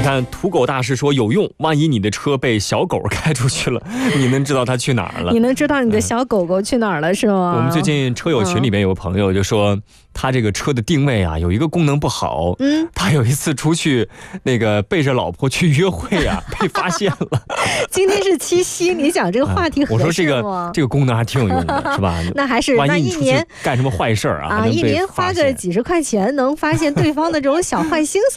看土狗大师说有用，万一你的车被小狗开出去了，你能知道它去哪儿了？ 你能知道你的小狗狗去哪儿了是吗？ 我们最近车友群里面有个朋友就说，他这个车的定位啊有一个功能不好，他有一次出去那个背着老婆去约会啊，被发现了。 今天是七夕，你讲这个话题合适吗？ 我说这个功能还挺有用的，是吧？ 那还是万一你出去那一年干什么坏事啊， 一年花个几十块钱，能发现对方的这种小坏心思。